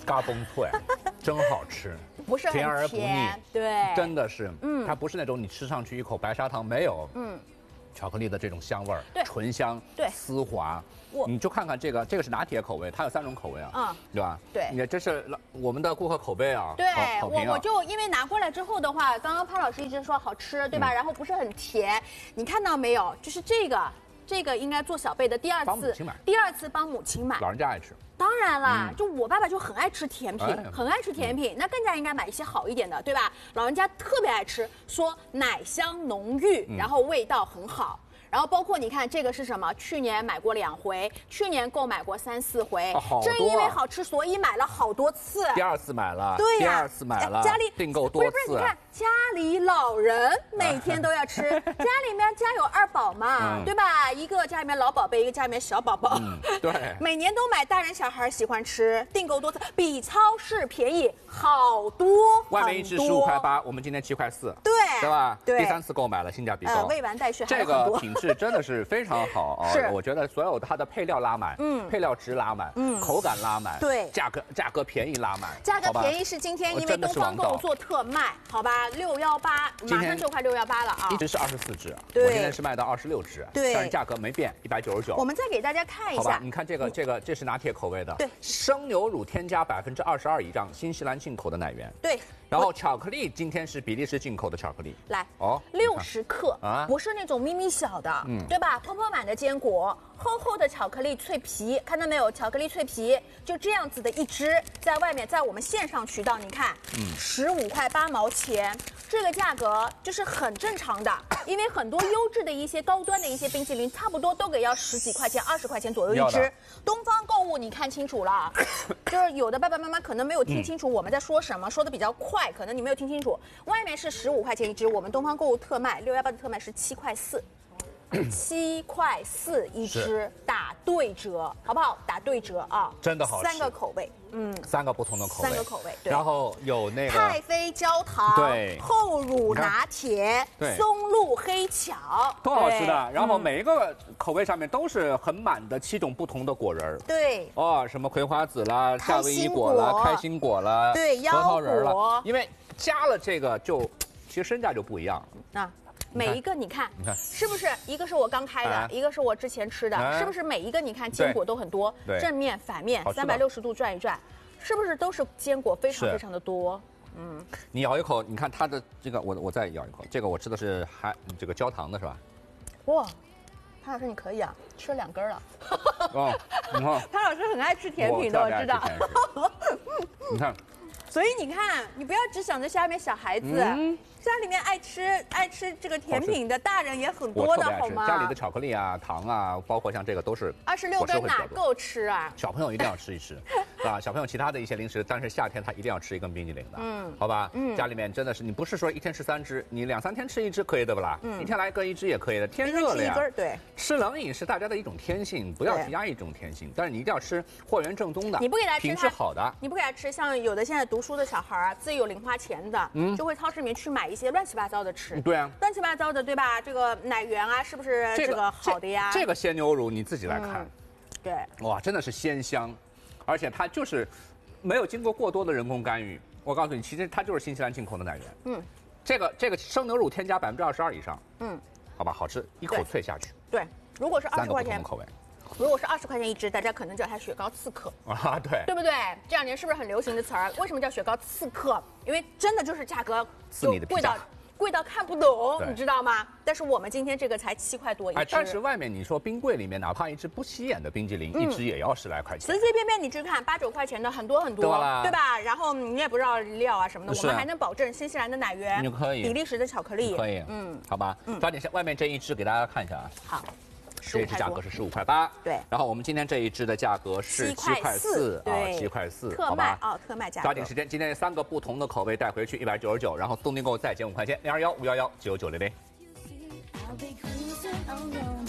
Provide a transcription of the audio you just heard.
嘎嘣脆，真好吃， 不是很甜而不腻， 对， 真的是，它不是那种你吃上去一口白砂糖没有，巧克力的这种香味儿， 对， 醇香， 对， 丝滑。你就看看这个是拿铁口味，它有3种口味啊，对吧？ 对， 你看这是我们的顾客口碑啊， 对， 好评啊。 我就因为拿过来之后的话，刚刚潘老师一直说好吃，对吧？然后不是很甜，你看到没有？就是这个应该做小贝的第二次帮母亲买， 老人家爱吃。 当然啦，就我爸爸就很爱吃甜品，很爱吃甜品，那更加应该买一些好一点的，对吧？老人家特别爱吃，说奶香浓郁，然后味道很好。然后包括你看这个是什么？去年买过2回，去年购买过3、4回，正因为好吃，所以买了好多次。 第2次买了， 对呀， 第2次买了， 家里订购多次。 不是，你看家里老人每天都要吃，家里面家有2宝嘛，对吧？一个家里面老宝贝，一个家里面小宝宝， 对， 每年都买，大人小孩喜欢吃，订购多次，比超市便宜好多。 外面一只15块8，我们今天7块4，对吧？ 对， 第3次购买了，性价比高， 未完待续， 这个品质真的是非常好啊！ 是， 我觉得所有它的配料拉满，配料值拉满，口感拉满， 对， 价格便宜拉满， 价格便宜是今天因为东方购物做特卖，好吧，618，马上就快618了啊！ 一直是24只， 对， 我现在是卖到26只， 对， 但是价格没变，199。 我们再给大家看一下， 好吧，你看这是拿铁口味的， 对， 生牛乳添加22%以上，新西兰进口的奶源， 对。 然后巧克力今天是比利时进口的巧克力， 来60克啊，不是那种咪咪小的，对吧？泡泡满的坚果，厚厚的巧克力脆皮，看到没有？巧克力脆皮就这样子的一支，在外面，在我们线上渠道，你看，15块8毛钱，这个价格就是很正常的，因为很多优质的一些高端的一些冰淇淋，差不多都给要10几块钱、20块钱左右一支。东方购物你看清楚了，就是有的爸爸妈妈可能没有听清楚我们在说什么，说的比较快。可能你没有听清楚，外面是15块钱一支，我们东方购物特卖618的特卖是7块4，7块4一支，打对折，好不好？打对折啊， 真的好吃。 3个口味 ，3个不同的口味， 3个口味，对。 然后有那个太妃焦糖， 对， 厚乳拿铁， 对， 松露黑巧， 都好吃的。然后每一个口味上面都是很满的7种不同的果仁， 对， 什么葵花籽啦、夏威夷果啦、开心果啦， 对， 核桃仁了。因为加了这个其实身价就不一样啊。每一个你看，是不是一个是我刚开的，一个是我之前吃的，是不是每一个你看坚果都很多，正面反面360度转一转，是不是都是坚果非常非常的多？ 你咬一口，你看它的这个，我再咬一口，这个我吃的是这个焦糖的是吧？ 哇，潘老师你可以啊，吃了2根了。 你看， 潘老师很爱吃甜品的，我知道。 你看。 所以你看，你不要只想着下面小孩子，家里面爱吃这个甜品的大人也很多的，好吗？ 家里的巧克力啊、糖啊，包括像这个都是 26根哪够吃啊？ 小朋友一定要吃一吃，啊，小朋友其他的一些零食，但是夏天他一定要吃一根冰激凌的，好吧？家里面真的是你不是说一天吃3只，你2、3天吃1只可以的不啦？一天来个1只也可以的，天热了呀。 对， 吃冷饮是大家的一种天性，不要去压抑这种天性，但是你一定要吃货源正宗的， 你不给他吃品质好的， 你不给他吃，像有的现在读书的小孩啊，自己有零花钱的，就会超市里面去买一些乱七八糟的吃。 对啊， 乱七八糟的，对吧？这个奶源啊，是不是这个好的呀？ 这个鲜牛乳你自己来看， 对， 哇，真的是鲜香，而且它就是没有经过过多的人工干预。我告诉你，其实它就是新西兰进口的奶源。这个生牛乳添加22%以上，好吧，好吃，一口脆下去。 对，如果是20块钱口味。 如果是20块钱一支，大家可能叫它雪糕刺客啊，对， 对不对？这2年是不是很流行的词儿？为什么叫雪糕刺客？因为真的就是价格就贵到看不懂，你知道吗？但是我们今天这个才7块多一支。 但是外面你说冰柜里面哪怕一支不起眼的冰激凌，一支也要10来块钱。 随随便便你去看8、9块钱的很多很多，对吧？然后你也不知道料啊什么的，我们还能保证新西兰的奶源，比利时的巧克力， 可以，好吧，抓紧外面这一支给大家看一下啊。 好。 这一支价格是15块8， 对。 然后我们今天这一支的价格是7块4，啊，7块4， 特卖啊，特卖价格。 抓紧时间，今天3个不同的口味带回去199，然后冻订购再减5块钱，0215119900。